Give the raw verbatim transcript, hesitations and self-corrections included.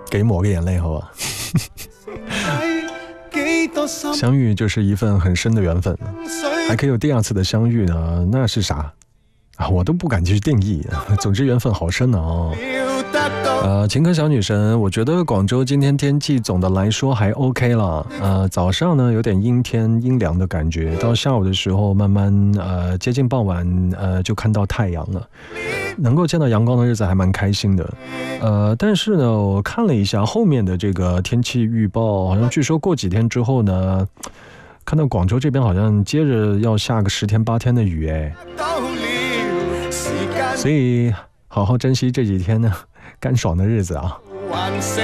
给抹个眼泪好吧。相遇就是一份很深的缘分，还可以有第二次的相遇呢，那是啥啊？我都不敢去定义。总之缘分好深啊、哦。呃，情歌小女神，我觉得广州今天天气总的来说还 OK 了。呃，早上呢有点阴天阴凉的感觉，到下午的时候慢慢呃接近傍晚呃就看到太阳了。能够见到阳光的日子还蛮开心的。呃，但是呢，我看了一下后面的这个天气预报，好像据说过几天之后呢，看到广州这边好像接着要下个十天八天的雨哎，所以好好珍惜这几天呢干爽的日子啊。